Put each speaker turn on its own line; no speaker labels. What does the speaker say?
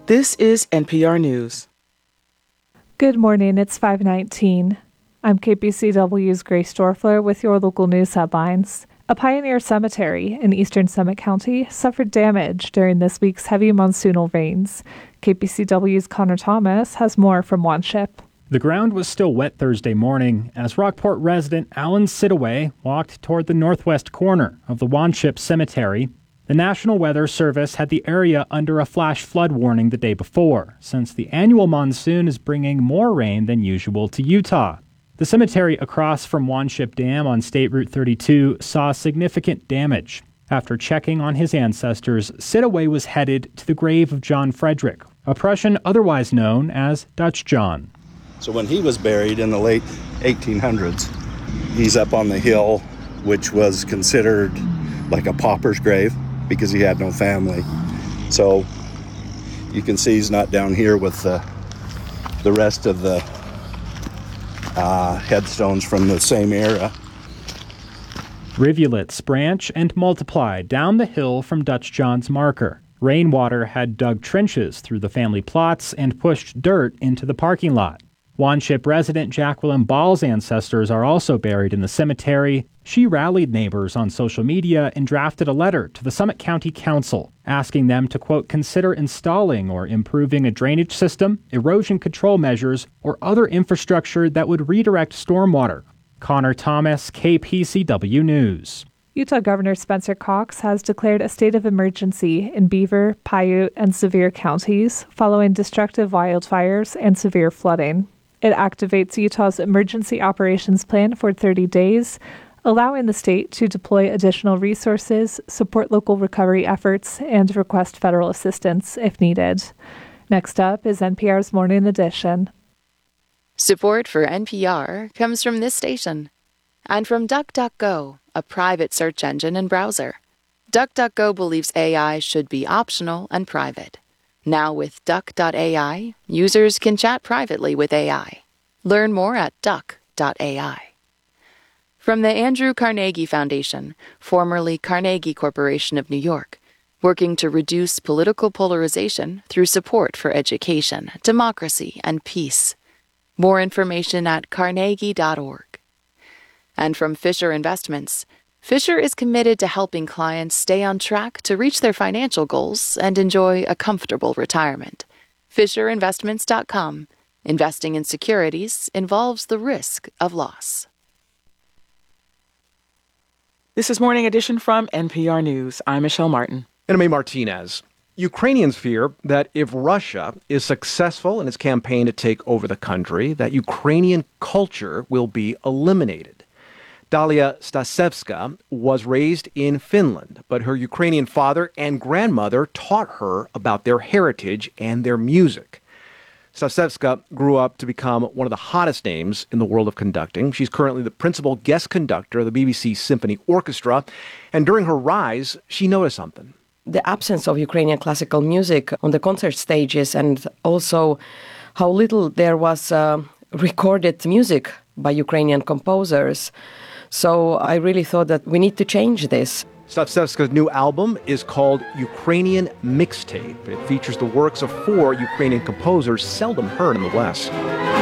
This is NPR News.
Good morning, it's 5:19. I'm KPCW's Grace Dorfler with your local news headlines. A Pioneer cemetery in eastern Summit County suffered damage during this week's heavy monsoonal rains. KPCW's Connor Thomas has more from Wanship.
The ground was still wet Thursday morning as Rockport resident Alan Sidaway walked toward the northwest corner of the Wanship Cemetery. The National Weather Service had the area under a flash flood warning the day before, since the annual monsoon is bringing more rain than usual to Utah. The cemetery across from Wanship Dam on State Route 32 saw significant damage. After checking on his ancestors, Sidaway was headed to the grave of John Frederick, a Prussian otherwise known as Dutch John.
So when he was buried in the late 1800s, he's up on the hill, which was considered like a pauper's grave because he had no family. So you can see he's not down here with the rest of the headstones from the same era.
Rivulets branch and multiply down the hill from Dutch John's marker. Rainwater had dug trenches through the family plots and pushed dirt into the parking lot. Wanship resident Jacqueline Ball's ancestors are also buried in the cemetery. She rallied neighbors on social media and drafted a letter to the Summit County Council, asking them to, quote, consider installing or improving a drainage system, erosion control measures, or other infrastructure that would redirect stormwater. Connor Thomas, KPCW News.
Utah Governor Spencer Cox has declared a state of emergency in Beaver, Paiute, and Sevier counties following destructive wildfires and severe flooding. It activates Utah's Emergency Operations Plan for 30 days, allowing the state to deploy additional resources, support local recovery efforts, and request federal assistance if needed. Next up is NPR's Morning Edition.
Support for NPR comes from this station and from DuckDuckGo, a private search engine and browser. DuckDuckGo believes AI should be optional and private. Now with Duck.ai, users can chat privately with AI. Learn more at Duck.ai. From the Andrew Carnegie Foundation, formerly Carnegie Corporation of New York, working to reduce political polarization through support for education, democracy, and peace. More information at carnegie.org. And from Fisher Investments, Fisher is committed to helping clients stay on track to reach their financial goals and enjoy a comfortable retirement. FisherInvestments.com. Investing in securities involves the risk of loss.
This is Morning Edition from NPR News. I'm Michelle Martin.
And I'm A. Martinez. Ukrainians fear that if Russia is successful in its campaign to take over the country, that Ukrainian culture will be eliminated. Dalia Stasevska was raised in Finland, but her Ukrainian father and grandmother taught her about their heritage and their music. Stasevska grew up to become one of the hottest names in the world of conducting. She's currently the principal guest conductor of the BBC Symphony Orchestra, and during her rise, she noticed something.
The absence of Ukrainian classical music on the concert stages, and also how little there was recorded music by Ukrainian composers. So I really thought that we need to change this.
Stasevska's new album is called Ukrainian Mixtape. It features the works of 4 Ukrainian composers seldom heard in the West.